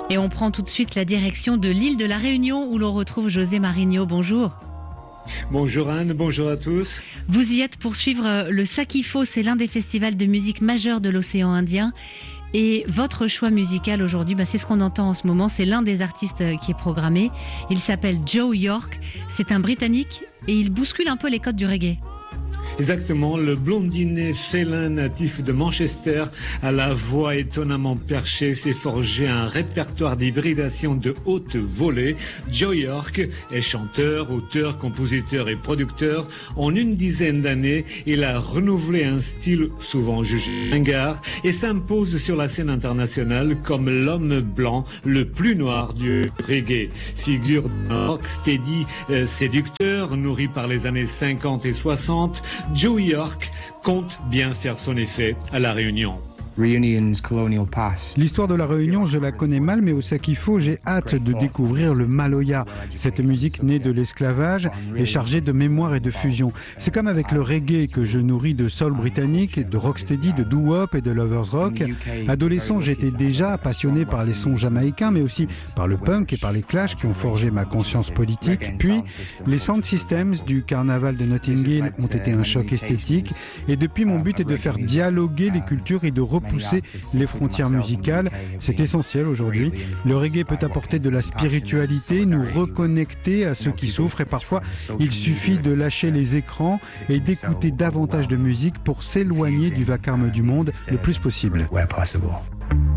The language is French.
Et on prend tout de suite la direction de l'île de la Réunion où l'on retrouve José Marigno. Bonjour. Bonjour Anne, bonjour à tous. Vous y êtes pour suivre le Sakifo, c'est l'un des festivals de musique majeurs de l'océan Indien. Et votre choix musical aujourd'hui, c'est ce qu'on entend en ce moment, c'est l'un des artistes qui est programmé. Il s'appelle Joe York, c'est un Britannique et il bouscule un peu les codes du reggae. Exactement, le blondinet félin natif de Manchester, à la voix étonnamment perchée, s'est forgé un répertoire d'hybridation de haute volée. Joe York est chanteur, auteur, compositeur et producteur. En une dizaine d'années, il a renouvelé un style souvent jugé ringard et s'impose sur la scène internationale comme l'homme blanc le plus noir du reggae. Figure d'un rocksteady séducteur, nourri par les années 50 et 60, Joe York compte bien faire son effet à La Réunion. L'histoire de la Réunion, je la connais mal, mais au Sakifo, j'ai hâte de découvrir le Maloya. Cette musique née de l'esclavage est chargée de mémoire et de fusion. C'est comme avec le reggae que je nourris de soul britannique, de rocksteady, de doo-wop et de lovers rock. Adolescent, j'étais déjà passionné par les sons jamaïcains, mais aussi par le punk et par les Clash qui ont forgé ma conscience politique. Puis, les sound systems du carnaval de Notting Hill ont été un choc esthétique. Et depuis, mon but est de faire dialoguer les cultures et de repousser les frontières musicales. C'est essentiel aujourd'hui. Le reggae peut apporter de la spiritualité, nous reconnecter à ceux qui souffrent et parfois il suffit de lâcher les écrans et d'écouter davantage de musique pour s'éloigner du vacarme du monde le plus possible.